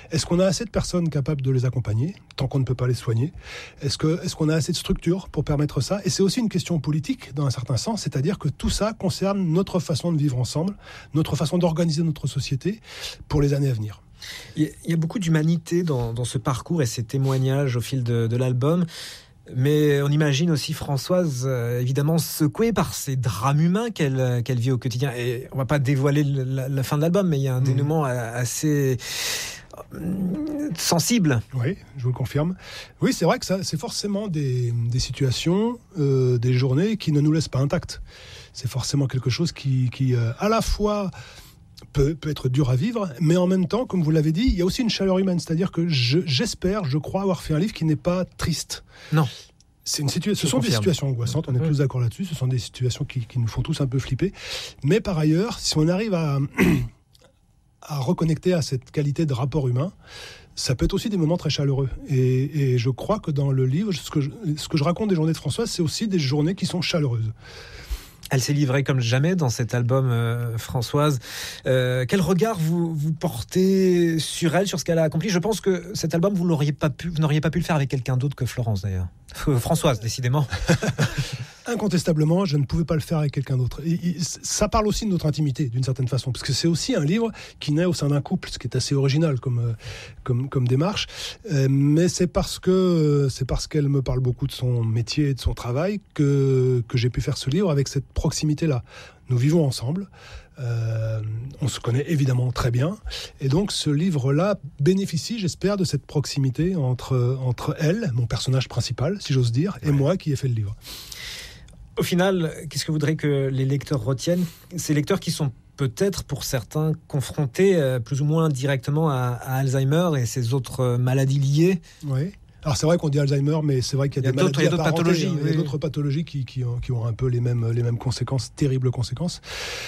Est-ce qu'on a assez de personnes capables de les accompagner, tant qu'on ne peut pas les soigner ? Est-ce qu'on a assez de structures pour permettre ça ? Et c'est aussi une question politique, dans un certain sens, c'est-à-dire que tout ça concerne notre façon de vivre ensemble, notre façon d'organiser notre société pour les années à venir. Il y a beaucoup d'humanité dans ce parcours et ces témoignages au fil de l'album. Mais on imagine aussi Françoise, évidemment, secouée par ces drames humains qu'elle vit au quotidien. Et on ne va pas dévoiler la fin de l'album, mais il y a un dénouement assez sensible. Oui, je vous le confirme. Oui, c'est vrai que ça, c'est forcément des situations, des journées qui ne nous laissent pas intacts. C'est forcément quelque chose qui à la fois peut être dur à vivre, mais en même temps, comme vous l'avez dit, il y a aussi une chaleur humaine. C'est-à-dire que je crois avoir fait un livre qui n'est pas triste. Non. Ce sont des situations angoissantes, on est tous d'accord là-dessus, ce sont des situations qui nous font tous un peu flipper. Mais par ailleurs, si on arrive à reconnecter à cette qualité de rapport humain, ça peut être aussi des moments très chaleureux. Et je crois que dans le livre, ce que je raconte des journées de Françoise, c'est aussi des journées qui sont chaleureuses. Elle s'est livrée comme jamais dans cet album, Françoise. Quel regard vous portez sur elle, sur ce qu'elle a accompli ? Je pense que cet album, vous n'auriez pas pu le faire avec quelqu'un d'autre que Florence, d'ailleurs. Françoise, décidément. Incontestablement, je ne pouvais pas le faire avec quelqu'un d'autre. Ça parle aussi de notre intimité, d'une certaine façon, parce que c'est aussi un livre qui naît au sein d'un couple, ce qui est assez original comme démarche. Mais c'est parce qu'elle me parle beaucoup de son métier et de son travail que j'ai pu faire ce livre avec cette proximité-là. Nous vivons ensemble. On se connaît évidemment très bien. Et donc, ce livre-là bénéficie, j'espère, de cette proximité entre elle, mon personnage principal, si j'ose dire, et moi qui ai fait le livre. Au final, qu'est-ce que vous voudrez que les lecteurs retiennent ? Ces lecteurs qui sont peut-être, pour certains, confrontés plus ou moins directement à Alzheimer et ces autres maladies liées. Oui. Alors c'est vrai qu'on dit Alzheimer, mais c'est vrai qu'il y a des maladies d'autres pathologies. Il y a d'autres pathologies qui ont un peu les mêmes conséquences, terribles conséquences.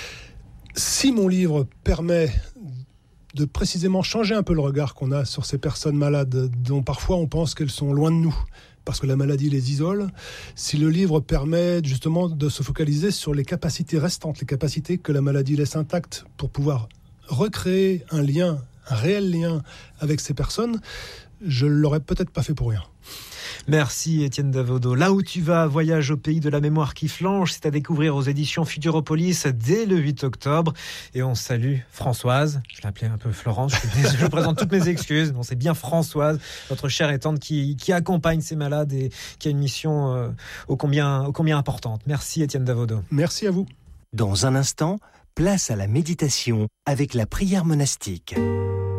Si mon livre permet de précisément changer un peu le regard qu'on a sur ces personnes malades, dont parfois on pense qu'elles sont loin de nous, parce que la maladie les isole, si le livre permet justement de se focaliser sur les capacités restantes, les capacités que la maladie laisse intactes pour pouvoir recréer un réel lien avec ces personnes, je ne l'aurais peut-être pas fait pour rien. Merci Étienne Davodo. Là où tu vas, voyage au pays de la mémoire qui flanche, c'est à découvrir aux éditions Futuropolis dès le 8 octobre. Et on salue Françoise, je l'appelais un peu Florence, je présente toutes mes excuses. Non, c'est bien Françoise, notre chère et tante qui accompagne ces malades et qui a une mission ô combien importante. Merci Étienne Davodo. Merci à vous. Dans un instant, place à la méditation avec la prière monastique.